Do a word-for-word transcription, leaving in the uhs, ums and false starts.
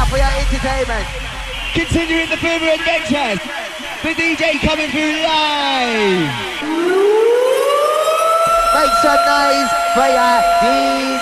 now for your entertainment. Continuing the Boomer Adventures, the D J coming through live. Make some noise for your D